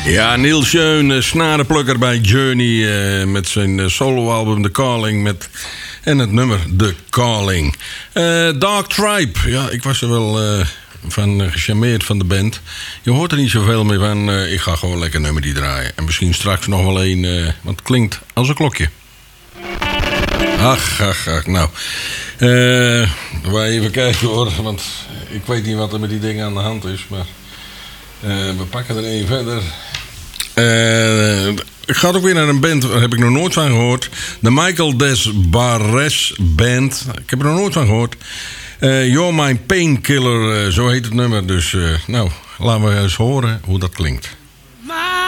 Ja, Neil Schon, snarenplukker bij Journey met zijn soloalbum The Calling en het nummer The Calling. Dark Tribe, ja, ik was er wel van gecharmeerd van de band. Je hoort er niet zoveel meer van. Ik ga gewoon lekker nummer die draaien. En misschien straks nog wel een, want het klinkt als een klokje. Ach, nou. We even kijken hoor, want ik weet niet wat er met die dingen aan de hand is, maar we pakken er één verder. Ik ga ook weer naar een band, daar heb ik nog nooit van gehoord. De Michael Desbarres Band. Ik heb er nog nooit van gehoord. You're My Painkiller, zo heet het nummer. Dus nou, laten we eens horen hoe dat klinkt.